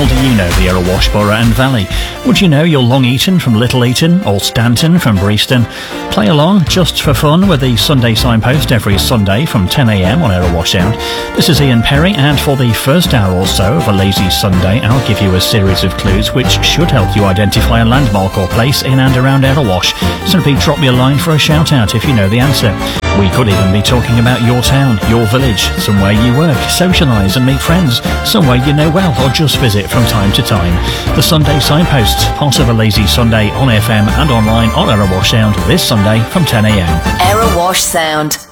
well do you know the Erewash Borough and Valley? Would you know you're Long Eaton from Little Eaton or Stanton from Breaston? Play along just for fun with the Sunday Signpost every Sunday from 10 a.m. on Erewash Sound. This is Ian Perry, and for the first hour or so of a lazy Sunday, I'll give you a series of clues which should help you identify a landmark or place in and around Erewash. Simply drop me a line for a shout out if you know the answer. We could even be talking about your town, your village, somewhere you work, socialise and meet friends, somewhere you know well or just visit from time to time. The Sunday Signpost, part of a lazy Sunday on FM and online on Erewash Sound this Sunday from 10 a.m. Erewash Sound.